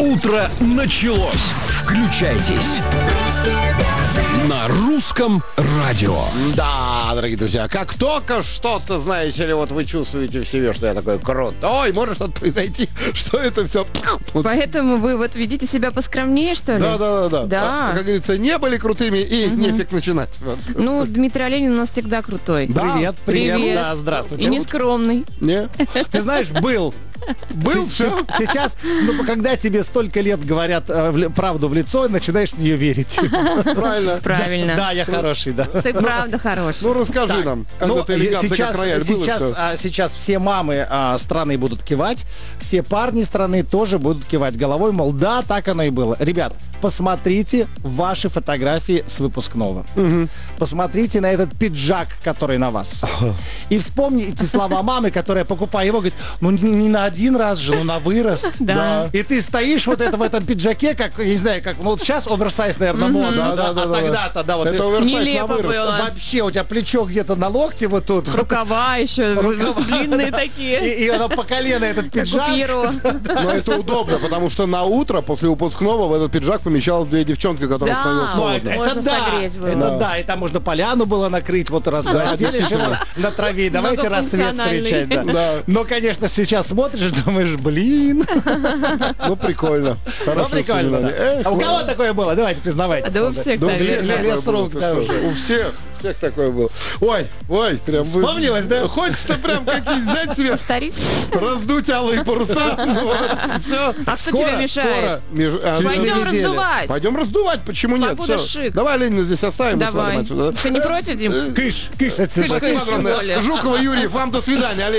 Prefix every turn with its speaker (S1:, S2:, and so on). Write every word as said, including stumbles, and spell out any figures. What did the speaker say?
S1: Утро началось. Включайтесь. На русском радио.
S2: Да, дорогие друзья, как только что-то, знаете ли, вот вы чувствуете в себе, что я такой крутой, может что-то произойти, что это все...
S3: Поэтому вы вот ведите себя поскромнее, что ли?
S2: Да, да, да, да.
S3: Да.
S2: А, как говорится, не были крутыми и
S3: Угу.
S2: нефиг начинать.
S3: Ну, Дмитрий Оленин у нас всегда крутой.
S2: Да.
S4: Привет, привет,
S3: Привет.
S4: да, здравствуйте.
S3: И нескромный.
S2: Не?
S4: Ты знаешь, был.
S2: Был
S4: Се-
S2: все.
S4: Сейчас, ну, когда тебе столько лет говорят э, в ли- правду в лицо, начинаешь в нее верить.
S2: Правильно.
S3: Правильно.
S4: Да, я хороший, да.
S3: Ты правда хороший.
S2: Ну, расскажи
S4: Так,
S2: нам, когда
S4: ну,
S2: ты элегантный,
S4: сейчас,
S2: как рояль, был и
S4: сейчас,
S2: всё.
S4: а, сейчас все мамы а, страны будут кивать, все парни страны тоже будут кивать головой, мол, да, так оно и было. Ребят, посмотрите ваши фотографии с выпускного. Посмотрите на этот пиджак, который на вас. И вспомните слова мамы, которая, покупая его, говорит, ну не, не на один раз же, ну на вырост.
S3: Да.
S4: И ты стоишь вот это в этом пиджаке, как, я не знаю, как, ну вот сейчас оверсайз, наверное, мода,
S2: Да, да,
S4: да,
S2: да,
S4: а
S2: да,
S4: тогда-то, да, вот
S2: Это
S4: ты-
S2: оверсайз на
S3: Нелепо
S2: вырост.
S3: было.
S4: вообще у тебя плечо где-то на локте вот тут.
S3: Рукава еще
S4: Рукава.
S3: длинные такие.
S4: И, и она по колено этот
S3: Как у
S4: пиджак.
S3: Пьеро.
S2: Но это удобно, потому что на утро после выпускного в этот пиджак помещалось две девчонки, которые
S3: Да.
S2: становилось
S4: Ну,
S2: холодно.
S4: это,
S3: Можно
S4: это да,
S3: согреть было.
S4: это
S2: Да.
S4: да, и там можно поляну было накрыть, вот раз разделишь его на траве, и давайте рассвет
S3: Многофункциональный.
S4: встречать. Да.
S2: Да.
S4: Но, конечно, сейчас смотришь, думаешь, блин.
S2: Ну, прикольно.
S4: Ну,
S2: Хорошо
S4: прикольно, да.
S2: вспоминали. Эх,
S4: А у
S2: вот.
S4: кого такое было? Давайте, признавайтесь.
S3: Да у всех
S2: Да у
S3: так.
S2: всех
S4: Ле-
S2: такое
S4: лес
S2: было,
S4: рук,
S2: ты
S4: да,
S2: что?
S4: уже.
S2: У всех. Всех такое было. Ой, ой, прям... вы-
S4: Вспомнилось, да?
S2: Хочется прям какие взять себе,
S3: Повторить?
S2: раздуть алые паруса. Ну, вот, всё.
S3: А кто тебе мешает?
S2: Меж- а,
S3: Пойдем
S2: через неделю.
S3: раздувать.
S2: Пойдем раздувать, почему нет?
S3: Погода
S2: Всё.
S3: шик.
S2: Давай Ленина здесь оставим. и свалим
S3: Давай.
S2: отсюда.
S3: Ты не против, Дим?
S4: Кыш, кыш, отсюда.
S3: Кыш,
S2: Спасибо
S3: кыш, тем
S2: огромное.
S3: более.
S2: Жукова Юрий, вам до свидания. Олег